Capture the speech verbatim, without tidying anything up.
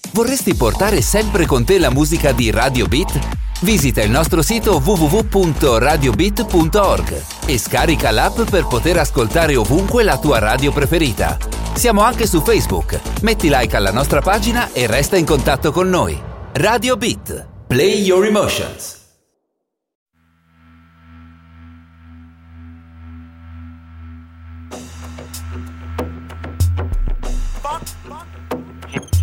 Vorresti portare sempre con te la musica di Radio Beat? Visita il nostro sito w w w punto radio beat punto org e scarica l'app per poter ascoltare ovunque la tua radio preferita. Siamo anche su Facebook. Metti like alla nostra pagina e resta in contatto con noi. Radio Beat. Play your emotions. Fuck, fuck.